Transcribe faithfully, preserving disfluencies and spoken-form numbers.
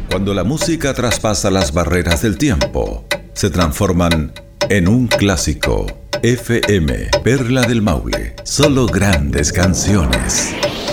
Cuando la música traspasa las barreras del tiempo, se transforman en un clásico. F M, Perla del Maule. Solo grandes canciones.